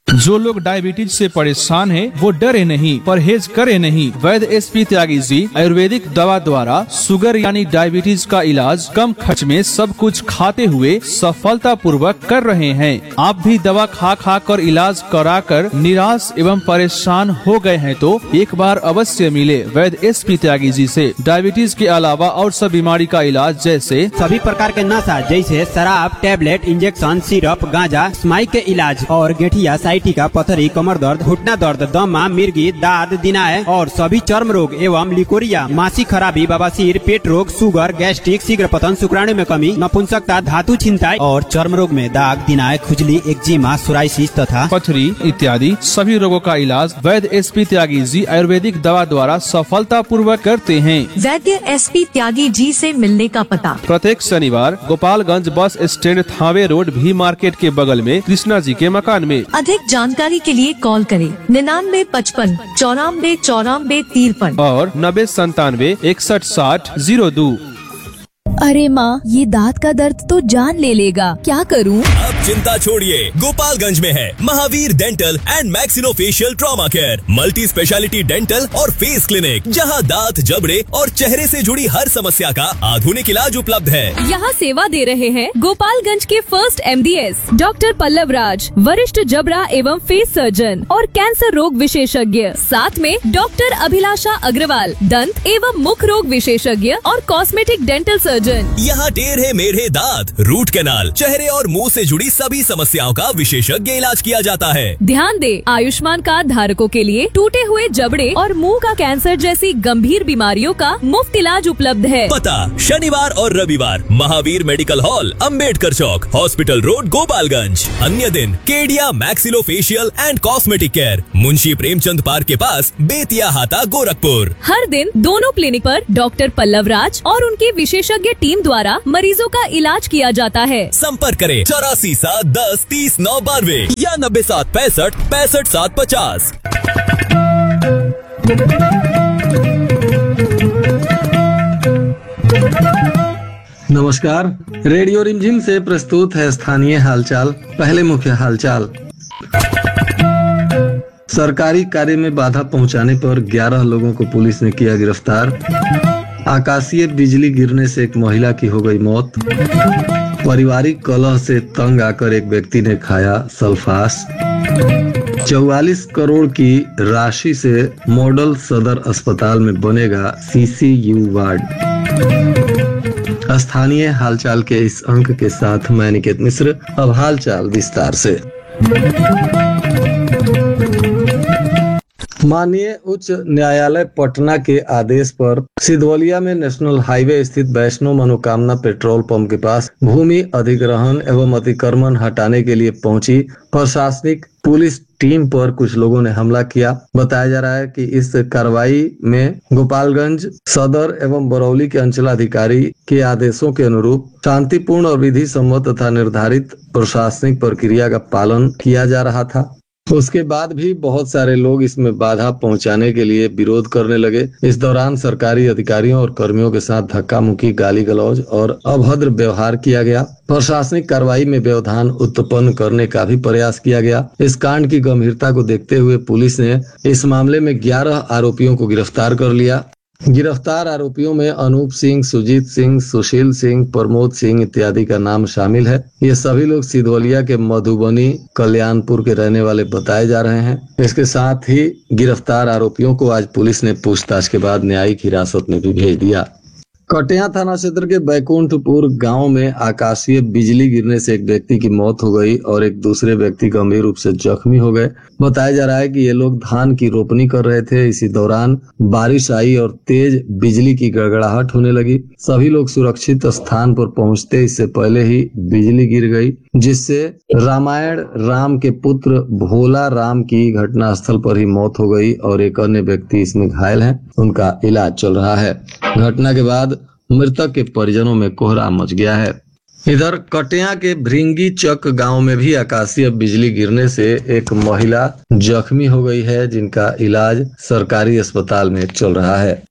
जो लोग डायबिटीज से परेशान हैं, वो डरे नहीं, परहेज करे नहीं। वैद्य एसपी त्यागी जी आयुर्वेदिक दवा द्वारा शुगर यानी डायबिटीज का इलाज कम खर्च में सब कुछ खाते हुए सफलता पूर्वक कर रहे हैं। आप भी दवा खा कर इलाज कराकर निराश एवं परेशान हो गए हैं तो एक बार अवश्य मिले वैद्य एसपी त्यागी जी से। डायबिटीज के अलावा और सब बीमारी का इलाज जैसे सभी प्रकार के नशा जैसे शराब, टैबलेट, इंजेक्शन, सिरप, गांजा, स्माइक के इलाज और गेठिया, साइटिका, पथरी, कमर दर्द, घुटना दर्द, दमा, मिर्गी, दाद, दिनाय और सभी चर्म रोग एवं लिकोरिया, मासिक खराबी, बवासीर, पेट रोग, शुगर, गैस्ट्रिक, शीघ्र पतन, शुक्राणु में कमी, नपुंसकता, धातु छिंताई और चर्म रोग में दाग, दिनाय, खुजली, एक्जिमा, सोराइसिस तथा पथरी इत्यादि सभी रोगों का इलाज वैद्य एसपी त्यागी जी आयुर्वेदिक दवा द्वारा सफलता पूर्वक करते हैं। वैद्य एसपी त्यागी जी से मिलने का पता प्रत्येक शनिवार Gopalganj bus stand, Thawe road, भी मार्केट के बगल में कृष्णा जी के मकान में। अधिक जानकारी के लिए कॉल करें 9955 94 94 53 और 9097 61 60 02। अरे माँ, ये दांत का दर्द तो जान ले लेगा, क्या करूँ? अब चिंता छोड़िए, गोपालगंज में है Mahavir dental and maxillofacial trauma care, multi speciality dental और फेस क्लिनिक, जहां दांत, जबड़े और चेहरे से जुड़ी हर समस्या का आधुनिक इलाज उपलब्ध है। यहाँ सेवा दे रहे हैं गोपालगंज के फर्स्ट MDS डॉक्टर पल्लव राज, वरिष्ठ जबड़ा एवं फेस सर्जन और कैंसर रोग विशेषज्ञ, साथ में डॉक्टर अभिलाषा अग्रवाल, दंत एवं मुख रोग विशेषज्ञ और कॉस्मेटिक डेंटल सर्जन। यहाँ टेढ़े मेढ़े दांत, रूट कैनाल, चेहरे और मुंह से जुड़ी सभी समस्याओं का विशेषज्ञ इलाज किया जाता है। ध्यान दे, आयुष्मान कार्ड धारकों के लिए टूटे हुए जबड़े और मुंह का कैंसर जैसी गंभीर बीमारियों का मुफ्त इलाज उपलब्ध है। पता शनिवार और रविवार महावीर मेडिकल हॉल, अंबेडकर चौक, हॉस्पिटल रोड, गोपालगंज। अन्य दिन Kedia maxillofacial and cosmetic care, Munshi Premchand park के पास, बेतिया हाता, गोरखपुर। हर दिन दोनों क्लिनिक पर डॉक्टर पल्लव राज और उनके विशेषज्ञ टीम द्वारा मरीजों का इलाज किया जाता है। संपर्क करें 84 7 10 30 9 92 या 90 7 65 65 7 50। नमस्कार, रेडियो रिमझिम से प्रस्तुत है स्थानीय हालचाल। पहले मुख्य हालचाल। सरकारी कार्य में बाधा पहुंचाने पर 11 लोगों को पुलिस ने किया गिरफ्तार। आकाशीय बिजली गिरने से एक महिला की हो गई मौत। पारिवारिक कलह से तंग आकर एक व्यक्ति ने खाया सल्फास। 44 करोड़ की राशि से मॉडल सदर अस्पताल में बनेगा CCU वार्ड। स्थानीय हालचाल के इस अंक के साथ मैं निकेत मिश्र। अब हालचाल विस्तार से। माननीय उच्च न्यायालय पटना के आदेश पर सिधवलिया में नेशनल हाईवे स्थित वैष्णो मनोकामना पेट्रोल पंप के पास भूमि अधिग्रहण एवं अतिक्रमण हटाने के लिए पहुंची प्रशासनिक पुलिस टीम पर कुछ लोगों ने हमला किया। बताया जा रहा है कि इस कार्रवाई में गोपालगंज सदर एवं बरौली के अंचलाधिकारी के आदेशों के अनुरूप शांतिपूर्ण और विधि सम्मत तथा निर्धारित प्रशासनिक प्रक्रिया का पालन किया जा रहा था। उसके बाद भी बहुत सारे लोग इसमें बाधा पहुंचाने के लिए विरोध करने लगे। इस दौरान सरकारी अधिकारियों और कर्मियों के साथ धक्का मुक्की, गाली गलौज और अभद्र व्यवहार किया गया। प्रशासनिक कार्रवाई में व्यवधान उत्पन्न करने का भी प्रयास किया गया। इस कांड की गंभीरता को देखते हुए पुलिस ने इस मामले में 11 आरोपियों को गिरफ्तार कर लिया। गिरफ्तार आरोपियों में अनूप सिंह, सुजीत सिंह, सुशील सिंह, प्रमोद सिंह इत्यादि का नाम शामिल है। ये सभी लोग सिधवलिया के मधुबनी कल्याणपुर के रहने वाले बताए जा रहे हैं। इसके साथ ही गिरफ्तार आरोपियों को आज पुलिस ने पूछताछ के बाद न्यायिक हिरासत में भी भेज दिया। कटिया थाना क्षेत्र के बैकुंठपुर गांव में आकाशीय बिजली गिरने से एक व्यक्ति की मौत हो गई और एक दूसरे व्यक्ति गंभीर रूप से जख्मी हो गए। बताया जा रहा है कि ये लोग धान की रोपनी कर रहे थे। इसी दौरान बारिश आई और तेज बिजली की गड़गड़ाहट होने लगी। सभी लोग सुरक्षित स्थान पर पहुंचते इससे पहले ही बिजली गिर गई, जिससे रामायण राम के पुत्र भोला राम की घटनास्थल पर ही मौत हो गई और एक अन्य व्यक्ति इसमें घायल है। उनका इलाज चल रहा है। घटना के बाद मृतक के परिजनों में कोहराम मच गया है। इधर कटिया के भृंगी चक गांव में भी आकाशीय बिजली गिरने से एक महिला जख्मी हो गई है, जिनका इलाज सरकारी अस्पताल में चल रहा है।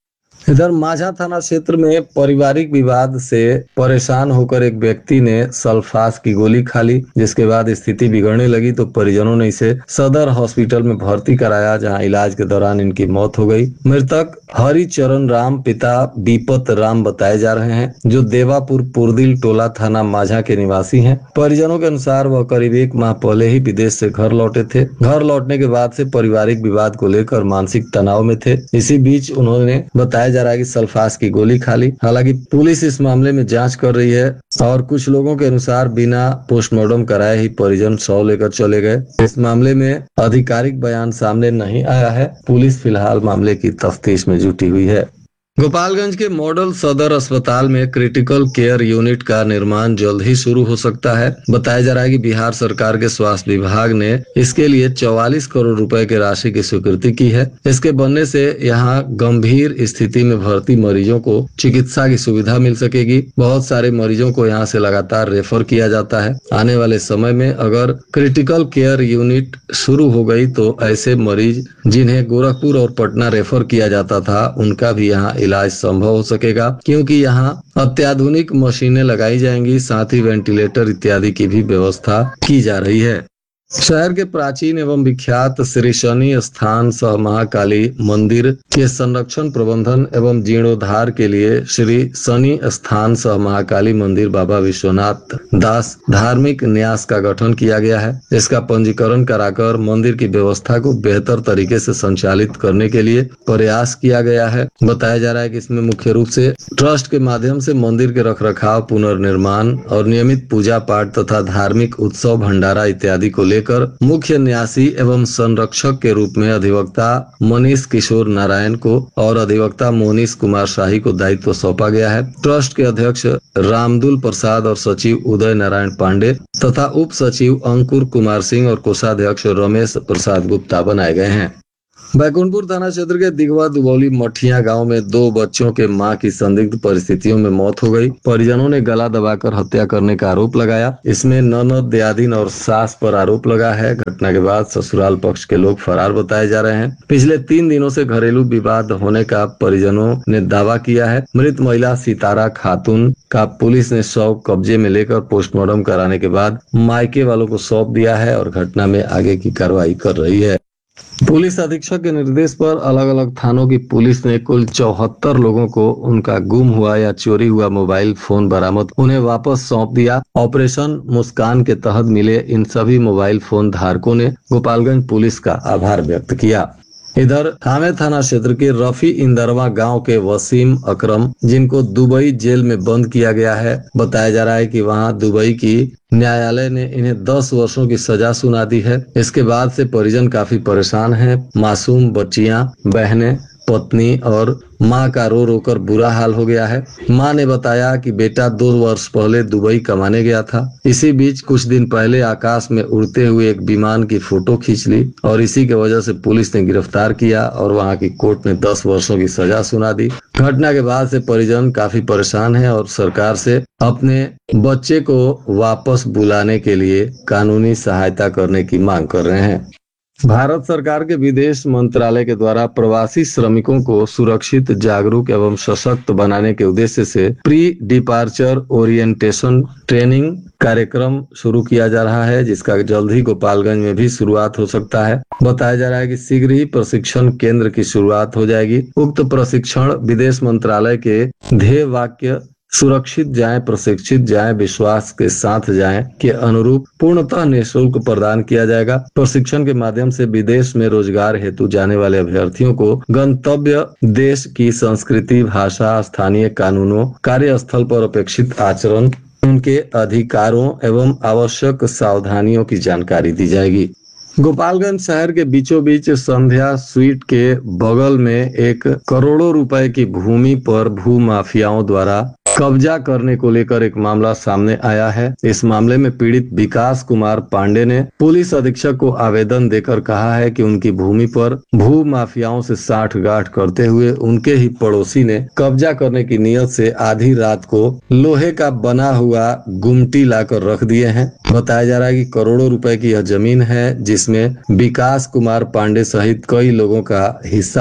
इधर माझा थाना क्षेत्र में पारिवारिक विवाद से परेशान होकर एक व्यक्ति ने सल्फास की गोली खा ली, जिसके बाद स्थिति बिगड़ने लगी तो परिजनों ने इसे सदर हॉस्पिटल में भर्ती कराया, जहां इलाज के दौरान इनकी मौत हो गई। मृतक हरिचरण राम पिता बीपत राम बताए जा रहे हैं, जो देवापुर पुरदिल टोला थाना माझा के निवासी हैं। परिजनों के अनुसार वह करीब 1 माह पहले ही विदेश से घर लौटे थे। घर लौटने के बाद से पारिवारिक विवाद को लेकर मानसिक तनाव में थे। इसी बीच उन्होंने बताया जा रहा है कि सल्फास की गोली खा ली। हालांकि पुलिस इस मामले में जांच कर रही है और कुछ लोगों के अनुसार बिना पोस्टमार्टम कराए ही परिजन शव लेकर चले गए। इस मामले में आधिकारिक बयान सामने नहीं आया है। पुलिस फिलहाल मामले की तफ्तीश में जुटी हुई है। गोपालगंज के मॉडल सदर अस्पताल में क्रिटिकल केयर यूनिट का निर्माण जल्द ही शुरू हो सकता है। बताया जा रहा है कि बिहार सरकार के स्वास्थ्य विभाग ने इसके लिए 44 करोड़ रुपए की राशि की स्वीकृति की है। इसके बनने से यहां गंभीर स्थिति में भर्ती मरीजों को चिकित्सा की सुविधा मिल सकेगी। बहुत सारे मरीजों को यहां से लगातार रेफर किया जाता है। आने वाले समय में अगर क्रिटिकल केयर यूनिट शुरू हो गई तो ऐसे मरीज जिन्हें गोरखपुर और पटना रेफर किया जाता था, उनका भी यहाँ इलाज संभव हो सकेगा, क्योंकि यहाँ अत्याधुनिक मशीनें लगाई जाएंगी। साथ ही वेंटिलेटर इत्यादि की भी व्यवस्था की जा रही है। शहर के प्राचीन एवं विख्यात श्री शनि स्थान सह महाकाली मंदिर के संरक्षण प्रबंधन एवं जीर्णोद्धार के लिए श्री शनि स्थान सह महाकाली मंदिर बाबा विश्वनाथ दास धार्मिक न्यास का गठन किया गया है। इसका पंजीकरण कराकर मंदिर की व्यवस्था को बेहतर तरीके से संचालित करने के लिए प्रयास किया गया है। बताया जा रहा है कि इसमें मुख्य रूप से ट्रस्ट के माध्यम से मंदिर के रखरखाव, पुनर्निर्माण और नियमित पूजा पाठ तथा धार्मिक उत्सव, भंडारा इत्यादि को कर मुख्य न्यासी एवं संरक्षक के रूप में अधिवक्ता मनीष किशोर नारायण को और अधिवक्ता मोनीश कुमार शाही को दायित्व सौंपा गया है। ट्रस्ट के अध्यक्ष रामदुल प्रसाद और सचिव उदय नारायण पांडे तथा उप सचिव अंकुर कुमार सिंह और कोषाध्यक्ष रमेश प्रसाद गुप्ता बनाए गए हैं। बैकुंठपुर थाना क्षेत्र के दिगवा दुबौली मठिया गांव में 2 बच्चों के मां की संदिग्ध परिस्थितियों में मौत हो गई। परिजनों ने गला दबाकर हत्या करने का आरोप लगाया। इसमें ननद, दयादिन और सास पर आरोप लगा है। घटना के बाद ससुराल पक्ष के लोग फरार बताए जा रहे हैं। पिछले 3 दिनों से घरेलू विवाद होने का परिजनों ने दावा किया है। मृत महिला सितारा खातून का पुलिस ने शव कब्जे में लेकर पोस्टमार्टम कराने के बाद मायके वालों को सौंप दिया है और घटना में आगे की कार्रवाई कर रही है। पुलिस अधीक्षक के निर्देश पर अलग अलग थानों की पुलिस ने कुल 74 लोगों को उनका गुम हुआ या चोरी हुआ मोबाइल फोन बरामद उन्हें वापस सौंप दिया। ऑपरेशन मुस्कान के तहत मिले इन सभी मोबाइल फोन धारकों ने गोपालगंज पुलिस का आभार व्यक्त किया। इधर थामे थाना क्षेत्र के रफी इंदरवा गांव के वसीम अकरम, जिनको दुबई जेल में बंद किया गया है, बताया जा रहा है कि वहां दुबई की न्यायालय ने इन्हें 10 वर्षों की सजा सुना दी है। इसके बाद से परिजन काफी परेशान हैं। मासूम बच्चियां, बहनें, पत्नी और मां का रो रो कर बुरा हाल हो गया है। मां ने बताया कि बेटा 2 वर्ष पहले दुबई कमाने गया था। इसी बीच कुछ दिन पहले आकाश में उड़ते हुए एक विमान की फोटो खींच ली और इसी की वजह से पुलिस ने गिरफ्तार किया और वहां की कोर्ट ने 10 वर्षों की सजा सुना दी। घटना के बाद से परिजन काफी परेशान है और सरकार से अपने बच्चे को वापस बुलाने के लिए कानूनी सहायता करने की मांग कर रहे हैं। भारत सरकार के विदेश मंत्रालय के द्वारा प्रवासी श्रमिकों को सुरक्षित, जागरूक एवं सशक्त बनाने के उद्देश्य से प्री डिपार्चर ओरिएंटेशन ट्रेनिंग कार्यक्रम शुरू किया जा रहा है, जिसका जल्द ही गोपालगंज में भी शुरुआत हो सकता है। बताया जा रहा है कि शीघ्र ही प्रशिक्षण केंद्र की शुरुआत हो जाएगी। उक्त प्रशिक्षण विदेश मंत्रालय के ध्येय वाक्य सुरक्षित जाएं, प्रशिक्षित जाएं, विश्वास के साथ जाएं के अनुरूप पूर्णतः निःशुल्क प्रदान किया जाएगा। प्रशिक्षण के माध्यम से विदेश में रोजगार हेतु जाने वाले अभ्यर्थियों को गंतव्य देश की संस्कृति, भाषा, स्थानीय कानूनों, कार्यस्थल पर अपेक्षित आचरण, उनके अधिकारों एवं आवश्यक सावधानियों की जानकारी दी जाएगी। गोपालगंज शहर के बीचों बीच संध्या स्वीट के बगल में 1 करोड़ों रुपए की भूमि पर भू माफियाओं द्वारा कब्जा करने को लेकर एक मामला सामने आया है। इस मामले में पीड़ित विकास कुमार पांडे ने पुलिस अधीक्षक को आवेदन देकर कहा है कि उनकी भूमि पर भू माफियाओं से साठगांठ करते हुए उनके ही पड़ोसी ने कब्जा करने की नियत से आधी रात को लोहे का बना हुआ गुमटी लाकर रख दिए हैं। बताया जा रहा है कि करोड़ों रुपए की यह जमीन है, जिसमें विकास कुमार पांडे सहित कई लोगों का हिस्सा है।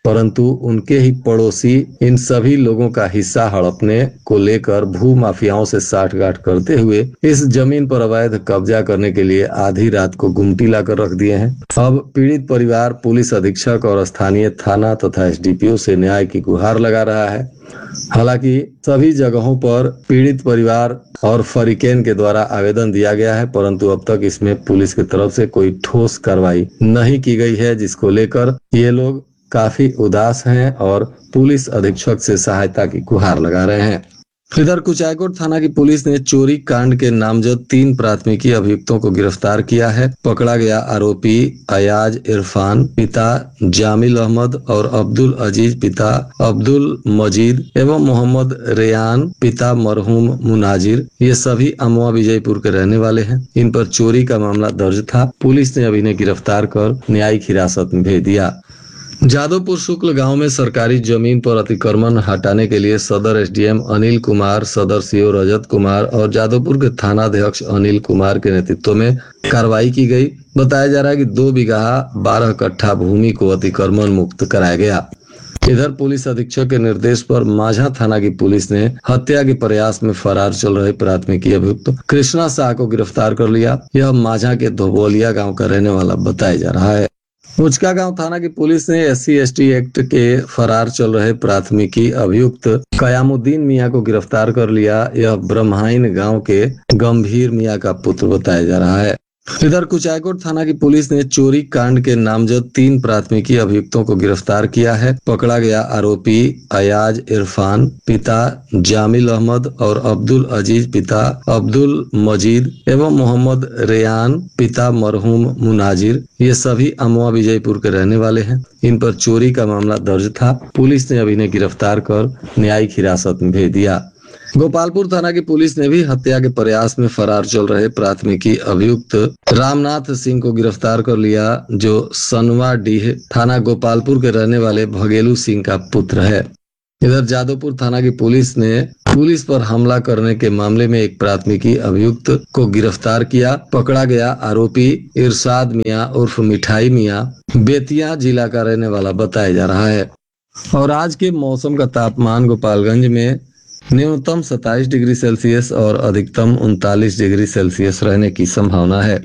परंतु उनके ही पड़ोसी इन सभी लोगों का हिस्सा हड़पने को लेकर भू माफियाओं से साठगांठ करते हुए इस जमीन पर अवैध कब्जा करने के लिए आधी रात को गुमटी लाकर रख दिए हैं। अब पीड़ित परिवार पुलिस अधीक्षक और स्थानीय थाना तथा एसडीपीओ से न्याय की गुहार लगा रहा है। हालांकि सभी जगहों पर पीड़ित परिवार और फरीकेन के द्वारा आवेदन दिया गया है, परंतु अब तक इसमें पुलिस की तरफ से कोई ठोस कार्रवाई नहीं की गई है, जिसको लेकर ये लोग काफी उदास हैं और पुलिस अधीक्षक से सहायता की गुहार लगा रहे हैं। इधर कुचायकोट थाना की पुलिस ने चोरी कांड के नामजद 3 प्राथमिकी अभियुक्तों को गिरफ्तार किया है। पकड़ा गया आरोपी अयाज इरफान पिता जामिल अहमद और अब्दुल अजीज पिता अब्दुल मजीद एवं मोहम्मद रेयान पिता मरहूम मुनाजिर, ये सभी अमवा विजयपुर के रहने वाले हैं। इन पर चोरी का मामला दर्ज था। पुलिस ने अभी इन्हें गिरफ्तार कर न्यायिक हिरासत में भेज दिया। जादवपुर शुक्ल गांव में सरकारी जमीन पर अतिक्रमण हटाने के लिए सदर एसडीएम अनिल कुमार, सदर सीओ रजत कुमार और जादवपुर के थानाध्यक्ष अनिल कुमार के नेतृत्व में कार्रवाई की गई। बताया जा रहा है कि 2 बीघा 12 कट्ठा भूमि को अतिक्रमण मुक्त कराया गया। इधर पुलिस अधीक्षक के निर्देश पर माझा थाना की पुलिस ने हत्या के प्रयास में फरार चल रहे प्राथमिकी अभियुक्त कृष्णा शाह को गिरफ्तार कर लिया। यह माझा के धोबोलिया गाँव का रहने वाला बताया जा रहा है। उचका गांव थाना की पुलिस ने SC/ST एक्ट के फरार चल रहे प्राथमिकी अभियुक्त कयामुद्दीन मियां को गिरफ्तार कर लिया। यह ब्रह्माइन गांव के गंभीर मियां का पुत्र बताया जा रहा है। इधर कुचायकोट थाना की पुलिस ने चोरी कांड के नामजद 3 प्राथमिकी अभियुक्तों को गिरफ्तार किया है। पकड़ा गया आरोपी अयाज इरफान पिता जामिल अहमद और अब्दुल अजीज पिता अब्दुल मजीद एवं मोहम्मद रेयान पिता मरहूम मुनाजिर, ये सभी अमवा विजयपुर के रहने वाले हैं। इन पर चोरी का मामला दर्ज था। पुलिस ने अभी इन्हें गिरफ्तार कर न्यायिक हिरासत में भेज दिया। गोपालपुर थाना की पुलिस ने भी हत्या के प्रयास में फरार चल रहे प्राथमिकी अभियुक्त रामनाथ सिंह को गिरफ्तार कर लिया, जो सनवाडीह थाना गोपालपुर के रहने वाले भगेलू सिंह का पुत्र है। इधर जादवपुर थाना की पुलिस ने पुलिस पर हमला करने के मामले में एक प्राथमिकी अभियुक्त को गिरफ्तार किया। पकड़ा गया आरोपी इरशाद मियां उर्फ मिठाई मियां बेतिया जिला का रहने वाला बताया जा रहा है। और आज के मौसम का तापमान गोपालगंज में न्यूनतम 27 डिग्री सेल्सियस और अधिकतम 39 डिग्री सेल्सियस रहने की संभावना है।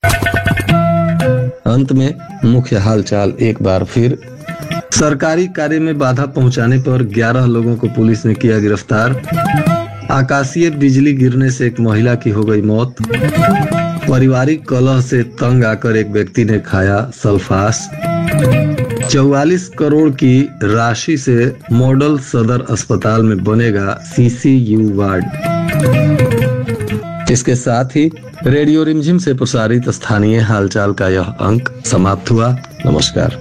अंत में मुख्य हालचाल एक बार फिर। सरकारी कार्य में बाधा पहुंचाने पर 11 लोगों को पुलिस ने किया गिरफ्तार। आकाशीय बिजली गिरने से एक महिला की हो गई मौत। पारिवारिक कलह से तंग आकर एक व्यक्ति ने खाया सल्फास। 44 करोड़ की राशि से मॉडल सदर अस्पताल में बनेगा CCU वार्ड। इसके साथ ही रेडियो रिमझिम से प्रसारित स्थानीय हालचाल का यह अंक समाप्त हुआ। नमस्कार।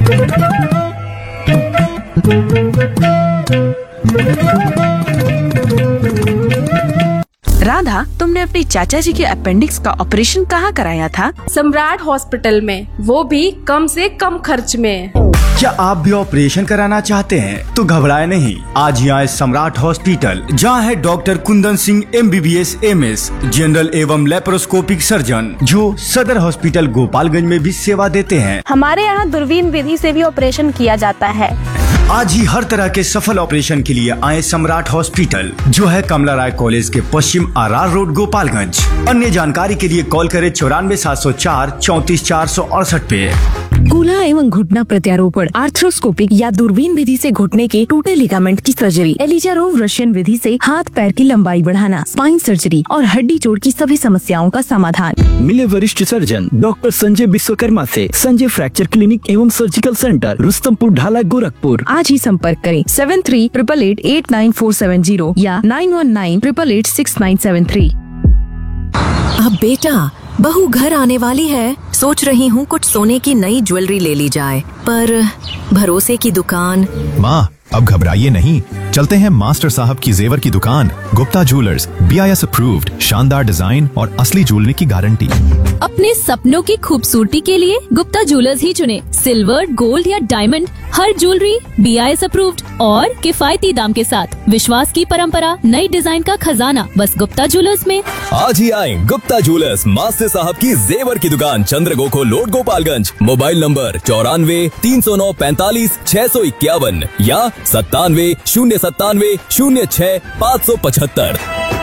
राधा, तुमने अपने चाचा जी के अपेंडिक्स का ऑपरेशन कहाँ कराया था? सम्राट हॉस्पिटल में, वो भी कम से कम खर्च में। क्या आप भी ऑपरेशन कराना चाहते हैं तो घबराए नहीं, आज ही आए सम्राट हॉस्पिटल, जहां है doctor Kundan Singh MBBS MS general एवं लेप्रोस्कोपिक सर्जन, जो सदर हॉस्पिटल गोपालगंज में भी सेवा देते हैं। हमारे यहाँ दूरबीन विधि से भी ऑपरेशन किया जाता है। आज ही हर तरह के सफल ऑपरेशन के लिए आए सम्राट हॉस्पिटल, जो है कमला राय कॉलेज के पश्चिम RR रोड गोपालगंज। अन्य जानकारी के लिए कॉल करें 94 704 34 468 पे। कूल्हा एवं घुटना प्रत्यारोपण, आर्थ्रोस्कोपिक या दूरबीन विधि से घुटने के टूटे लिगामेंट की सर्जरी, एलिजारोव रशियन विधि से हाथ पैर की लंबाई बढ़ाना, स्पाइन सर्जरी और हड्डी जोड़ की सभी समस्याओं का समाधान। मिले वरिष्ठ सर्जन डॉक्टर संजय विश्वकर्मा से संजय फ्रैक्चर क्लिनिक एवं सर्जिकल सेंटर, रुस्तमपुर ढाला, गोरखपुर। आज ही संपर्क करें 7388889470 या 9198886973। अब बेटा, बहू घर आने वाली है, सोच रही हूँ कुछ सोने की नई ज्वेलरी ले ली जाए, पर भरोसे की दुकान। माँ, अब घबराइए नहीं, चलते हैं मास्टर साहब की जेवर की दुकान गुप्ता ज्वेलर्स, BIS अप्रूव्ड, शानदार डिजाइन और असली ज्वेलरी की गारंटी। अपने सपनों की खूबसूरती के लिए गुप्ता ज्वेलर्स ही चुने। सिल्वर, गोल्ड या डायमंड, हर ज्वेलरी BIS अप्रूव्ड और किफायती दाम के साथ। विश्वास की परंपरा, नई डिजाइन का खजाना, बस गुप्ता ज्वेलर्स में। आज ही आए गुप्ता ज्वेलर्स, मास्टर साहब की जेवर की दुकान, चंद्रगोखो रोड, गोपालगंज। मोबाइल नंबर 94 309 45 651 या 97 097 06 575।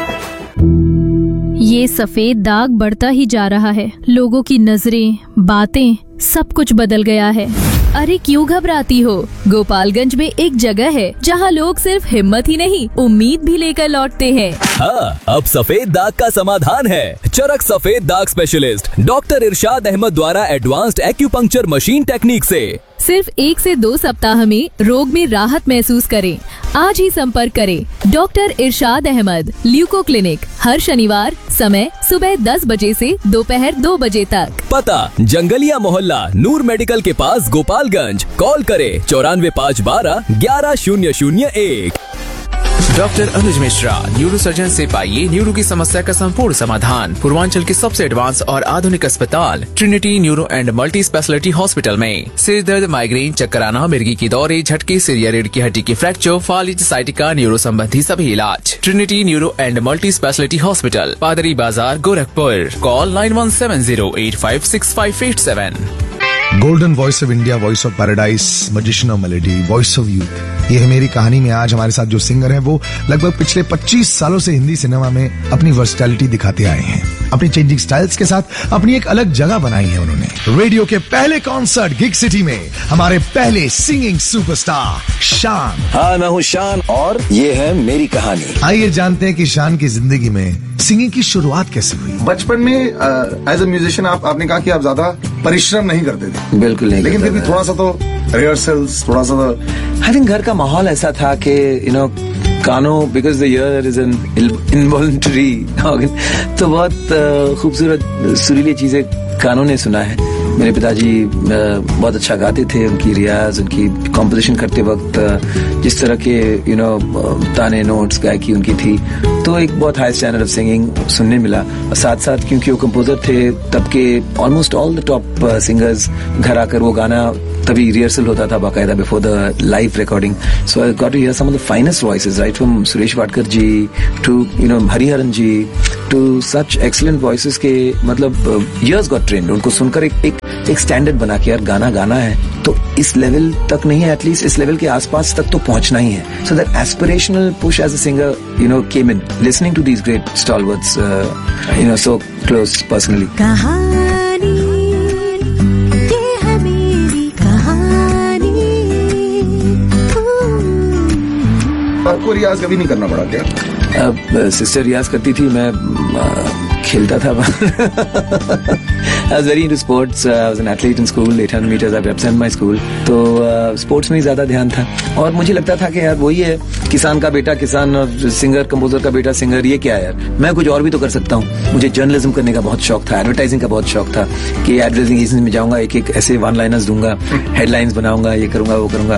ये सफेद दाग बढ़ता ही जा रहा है। लोगों की नजरें, बातें, सब कुछ बदल गया है। अरे क्यों घबराती हो? गोपालगंज में एक जगह है जहां लोग सिर्फ हिम्मत ही नहीं, उम्मीद भी लेकर लौटते हैं। हाँ, अब सफेद दाग का समाधान है। चरक सफेद दाग स्पेशलिस्ट डॉक्टर इरशाद अहमद द्वारा एडवांस्ड एक्यूपंक्चर मशीन टेक्निक से सिर्फ 1 से 2 सप्ताह में रोग में राहत महसूस करें। आज ही संपर्क करें डॉक्टर इरशाद अहमद, ल्यूको क्लिनिक, हर शनिवार, समय सुबह 10 बजे से दोपहर 2 बजे तक। पता जंगलिया मोहल्ला, नूर मेडिकल के पास, गोपालगंज। कॉल करें 94 512 11001। डॉक्टर अनुज मिश्रा, न्यूरो सर्जन से पाइए न्यूरो की समस्या का संपूर्ण समाधान। पूर्वांचल के सबसे एडवांस और आधुनिक अस्पताल Trinity neuro and multi speciality hospital में सिर दर्द, माइग्रेन, चक्कर आना, मिर्गी की दौरे, झटके, सिर या रीढ़ की हड्डी की फ्रैक्चर, फालिज, साइटिका, न्यूरो संबंधी सभी इलाज। Trinity neuro and multi speciality hospital, पादरी बाजार, Gorakhpur. Call 9170856587। Golden voice of India, voice of paradise, magician of melody, voice of youth. ये है मेरी कहानी में आज हमारे साथ जो सिंगर हैं वो लगभग पिछले 25 सालों से हिंदी सिनेमा में अपनी वर्सटैलिटी दिखाते आए हैं। अपनी चेंजिंग स्टाइल्स के साथ अपनी एक अलग जगह बनाई है उन्होंने। रेडियो के पहले कॉन्सर्ट गिग सिटी में हमारे पहले सिंगिंग सुपरस्टार शान। हाँ, मैं हूँ शान और ये है मेरी कहानी। आइए जानते हैं कि शान की जिंदगी में सिंगिंग की शुरुआत कैसे हुई। बचपन में एज ए म्यूजिशियन आपने कहा कि आप ज्यादा परिश्रम नहीं करते थे। बिल्कुल नहीं, लेकिन फिर भी थोड़ा सा तो रिहर्सल्स, थोड़ा सा तो आई थिंक घर का माहौल ऐसा था कि कानों, because the year is an involuntary तो बहुत खूबसूरत सुरीली चीजें कानों ने सुना है। मेरे पिताजी बहुत अच्छा गाते थे। उनकी रियाज, उनकी कॉम्पोजिशन करते वक्त जिस तरह के ताने, नोट्स, गायकी उनकी थी, तो एक बहुत हाई स्टैंडर्ड ऑफ सिंगिंग सुनने मिला। और साथ साथ क्योंकि वो कंपोजर थे, तब के almost all the top singers घर आकर वो गाना, तभी रिहर्सल होता था बाकायदा before the live recording. So I got to here some of the finest voices, right from Suresh Wadkar ji to Hariharan ji to such excellent voices के मतलब ईयर्स गॉट ट्रेंड। उनको सुनकर एक स्टैंडर्ड बना के यार गाना है तो इस लेवल तक नहीं है, एटलीस्ट इस लेवल के आसपास तक तो पहुंचना ही है। So that aspirational push as a singer came in listening to these great stalwarts so close personally. आपको रियाज कभी नहीं करना पड़ा क्या? अब सिस्टर रियाज करती थी, मैं खेलता था। I was very into sports. I was an athlete in school. 800 meters I represent my school. तो स्पोर्ट्स में ही ज्यादा ध्यान था और मुझे लगता था कि यार वही है, किसान का बेटा किसान और सिंगर, कंपोजर का बेटा सिंगर, ये क्या है यार, मैं कुछ और भी तो कर सकता हूँ। मुझे जर्नलिज्म करने का बहुत शौक था, एडवर्टाइजिंग का बहुत शौक था कि एडवर्टाइजिंग एजेंसी में जाऊंगा, एक ऐसे वन लाइनर्स दूंगा, हेडलाइंस बनाऊंगा, ये करूंगा वो करूंगा।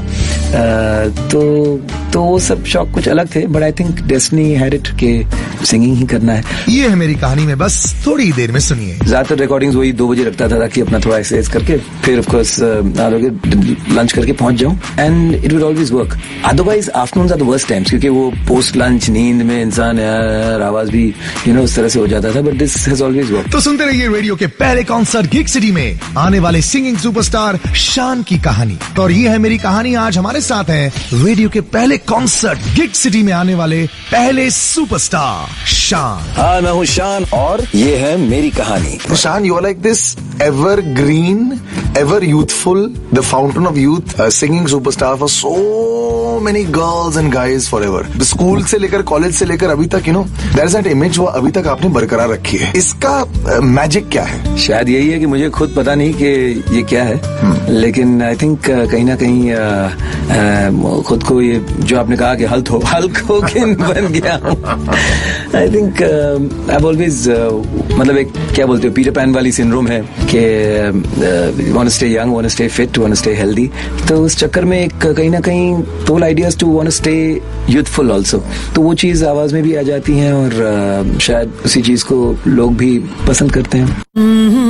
तो वो सब शौक कुछ अलग थे, but I think destiny had it के सिंगिंग ही करना है। ये है मेरी कहानी में, बस थोड़ी देर में सुनिए। ज्यादातर रिकॉर्डिंग्स वही 2 बजे रखता था ताकि अपना थोड़ा एक्सरसाइज करके फिर ऑफ कोर्स लंच करके पहुंच जाऊं, and it would always work. Otherwise afternoons are the worst times, क्योंकि वो पोस्ट लंच नींद में इंसान यार आवाज भी उस तरह से हो जाता था, but this has always work. तो सुनते रहिए रेडियो के पहले कॉन्सर्ट गिग सिटी में आने वाले सिंगिंग सुपरस्टार शान की कहानी। और ये है मेरी कहानी। आज हमारे साथ है रेडियो के पहले कॉन्सर्ट गिग सिटी में आने वाले पहले सुपरस्टार शान। हाँ, मैं हूँ शान और ये है मेरी कहानी। शान, you are like this ever green, ever youthful, the fountain of youth, singing superstar for so many girls and guys for ever. School से लेकर कॉलेज से लेकर अभी तक देयर इज दैट इमेज, वो अभी तक आपने बरकरार रखी है। इसका मैजिक क्या है? शायद यही है कि मुझे खुद पता नहीं कि ये क्या है, लेकिन आई थिंक कहीं ना कहीं खुद को ये जो आपने कहा कि हल्क होगन बन गया हूँ। आई थिंक आई ऑलवेज मतलब एक क्या बोलते हो पीटर पैन वाली सिंड्रोम है कि want to stay young, want to stay fit, want to stay healthy. तो उस चक्कर में एक कहीं ना कहीं whole ideas to want to stay youthful also, तो वो चीज आवाज में भी आ जाती है और शायद उसी चीज को लोग भी पसंद करते हैं।